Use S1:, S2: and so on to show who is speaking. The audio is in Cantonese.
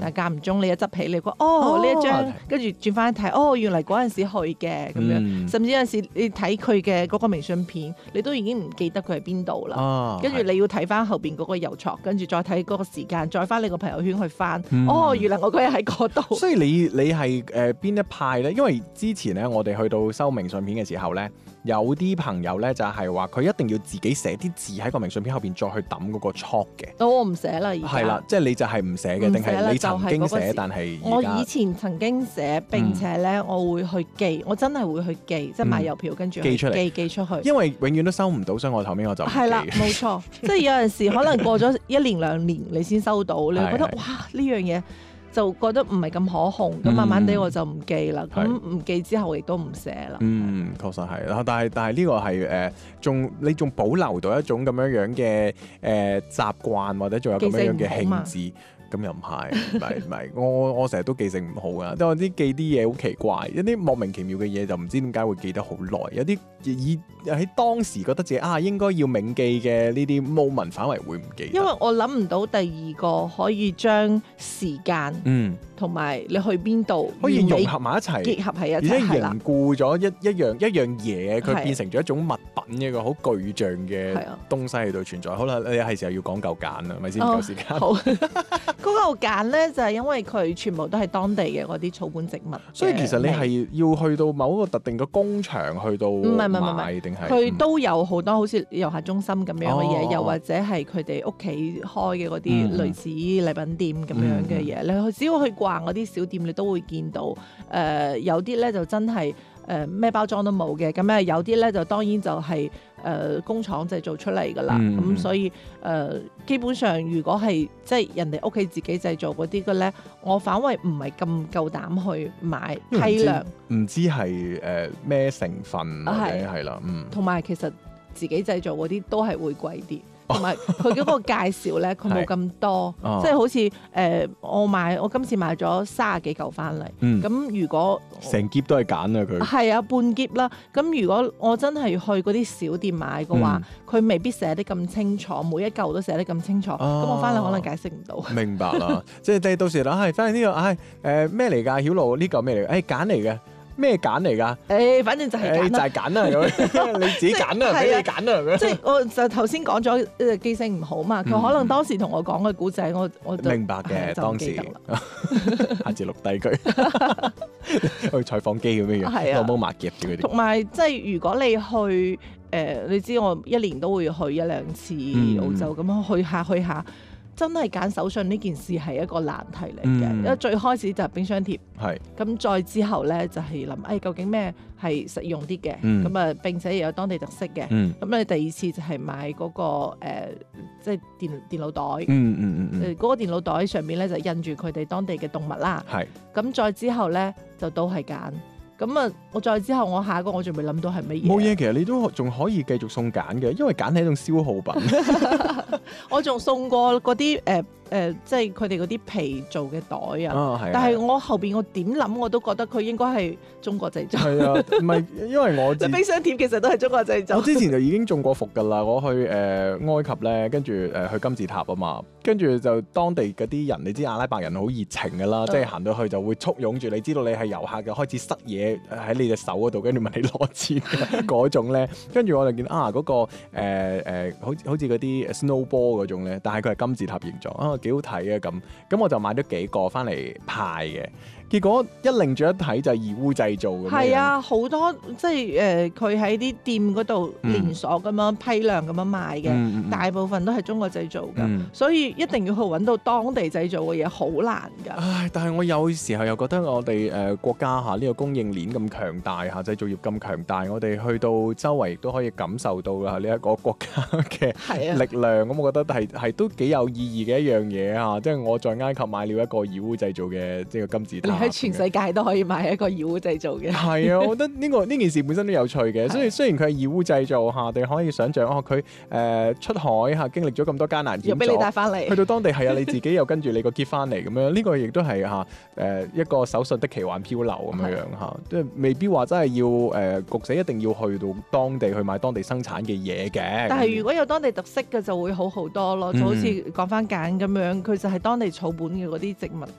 S1: 但係間唔中你一執起你覺呢一張，跟住轉翻一睇，原嚟嗰陣時去嘅咁樣，甚至有陣時你睇佢嘅嗰個明信片，你都已經唔記得佢喺邊度啦。跟住你要睇翻後邊嗰個郵戳，跟住再睇嗰個時間，再翻你個朋友圈去翻，原來我嗰日喺嗰度。
S2: 所以你係邊一派咧？因為之前咧我哋去到收明信片嘅時候咧，有啲朋友咧就係話佢一定要自己寫啲字喺個明信片後邊再去抌嗰個戳嘅。
S1: 我唔寫啦，而家
S2: 係啦，即係你就係唔寫嘅，定係你曾經寫，但係
S1: 我以前曾經寫，並且咧我會去寄，我真係會去寄，即係買郵票跟住寄出嚟，寄出去。
S2: 因為永遠都收唔到，所以我後尾我就唔寄。
S1: 係啦，冇錯，即係有陣時可能過咗1年2年你先收到，你會覺得哇呢樣嘢就覺得唔係咁可控，咁慢慢地我就唔寄啦。咁唔寄之後亦都唔寫啦。
S2: 確實係啦，但係呢個係你仲保留到一種咁樣樣嘅習慣，或者仲有咁樣樣嘅興致。咁又唔係，我成日都記性唔好噶，即係我啲記啲嘢好奇怪，一啲莫名其妙嘅嘢就唔知點解會記得好耐，有啲喺當時覺得自己應該要銘記嘅呢啲 moment 反為會唔記得。因
S1: 為我諗唔到第二個可以將時間同埋你去邊度
S2: 可以融合埋一齊，
S1: 結合喺一齊，
S2: 而且凝固咗一樣嘢，佢變成咗一種物品，一個好具象嘅東西喺度存在。好啦，你係時候要講夠揀啦，咪先夠時間。好。
S1: 嗰個揀咧就係因為佢全部都係當地嘅嗰啲草本植物，
S2: 所以其實你係要去到某一個特定嘅工場去到買定係
S1: 佢都有好多好似遊客中心咁樣嘅嘢，又或者係佢哋屋企開嘅嗰啲類似禮品店咁樣嘅嘢。你只要去逛嗰啲小店，你都會見到有啲咧就真係咩包裝都冇嘅，咁有啲咧就當然就係工廠製造出嚟㗎啦。咁所以基本上如果係即係人哋屋企自己製造嗰啲嘅咧，我反為唔係咁夠膽去買批量，
S2: 唔知係咩成分或者係啦，
S1: 同埋其實自己製造嗰啲都係會貴啲。同埋佢嗰個介紹咧，佢冇咁多，即係好似我今次買咗30幾嚿翻嚟，咁如果
S2: 成篋都係揀啊佢，
S1: 係啊半篋啦。咁如果我真係去嗰啲小店買嘅話，佢未必寫得咁清楚，每一嚿都寫得咁清楚，咁我翻嚟可能解釋唔到。
S2: 明白啦，即係到時啦，翻嚟呢個咩嚟㗎？曉露呢嚿咩嚟㗎？揀嚟嘅。咩揀嚟㗎？
S1: 反正就係揀啦，
S2: 就係揀啦咁，你自己揀啦，俾你揀啦。
S1: 即係我就頭先講咗記性唔好嘛，佢可能當時同我講嘅古仔，我就
S2: 明白嘅。當時下次錄低佢，去採訪機咁樣樣，攞毛麻夾住佢哋。
S1: 同埋即係如果你去你知我1年都會去1-2次澳洲咁樣去下。真係揀手信呢件事係一個難題嚟嘅，因為最開始就係冰箱貼，咁再之後咧就係諗，究竟咩係實用啲嘅，咁並且又有當地特色嘅，咁你第二次就係買嗰個即係電腦袋，嗰個電腦袋上面咧就印住佢哋當地嘅動物啦，咁再之後咧就都係揀。咁我再之後我下一個我仲未諗到係乜嘢。
S2: 冇嘢，其實你都仲可以繼續送揀嘅，因為揀係一種消耗品。
S1: 我仲送過嗰啲即係佢哋嗰啲皮做嘅袋啊，但係我後邊我點諗我都覺得佢應該係中國製造。係啊，
S2: 唔係因為我
S1: 冰箱貼其實都係中國製造。
S2: 我之前就已經中過伏㗎啦，我去埃及咧，跟住去金字塔啊嘛，跟住就當地嗰啲人，你知阿拉伯人好熱情㗎啦，即係行到去就會簇擁住你，知道你係遊客嘅，開始塞嘢喺你隻手嗰度，跟住問你攞錢嗰種咧，跟住我就見嗰個好似嗰啲 snowball 嗰種咧，但係佢係金字塔形狀幾好睇啊咁我就買咗幾個翻嚟派嘅，結果一擰住一睇就係義烏製造嘅。
S1: 係啊，好多即係佢喺啲店嗰度連鎖咁樣批量咁樣賣嘅，大部分都係中國製造嘅，所以一定要去揾到當地製造嘅嘢好難㗎。
S2: 唉，但係我有時候又覺得我哋國家呢個供應鏈咁強大製造業咁強大，我哋去到周圍亦都可以感受到呢一個國家嘅力量，咁我覺得係都幾有意義嘅一樣嘢啊！即係我在埃及買了一個義烏製造嘅即係金字塔，
S1: 你喺全世界都可以買一個義烏製造嘅。係
S2: 啊，我覺得呢件事本身都有趣嘅。所以雖然佢係義烏製造嚇，你可以想像佢出海嚇經歷咗咁多艱難險阻，
S1: 又俾你帶翻嚟，
S2: 去到當地係啊，你自己又跟住你個篋翻嚟咁樣，呢個亦都係一個手信的奇幻漂流咁樣嚇，即係未必話真係要焗死一定要去到當地去買當地生產嘅嘢嘅。
S1: 但係如果有當地特色嘅就會好好多咯，就好似講翻揀咁樣，佢就係當地草本嘅嗰啲植物